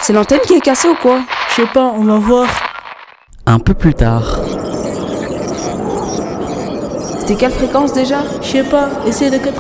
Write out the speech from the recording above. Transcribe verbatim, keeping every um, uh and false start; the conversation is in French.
C'est l'antenne qui est cassée ou quoi? Je sais pas, on va voir. Un peu plus tard. C'était quelle fréquence déjà? Je sais pas, essaye de